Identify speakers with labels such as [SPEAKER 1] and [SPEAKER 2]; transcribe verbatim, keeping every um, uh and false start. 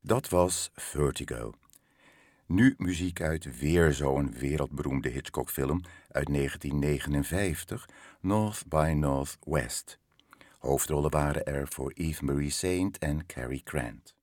[SPEAKER 1] Dat was Vertigo. Nu muziek uit weer zo'n wereldberoemde Hitchcock-film uit negentien negenenvijftig, North by Northwest. Hoofdrollen waren er voor Eve Marie Saint en Cary Grant.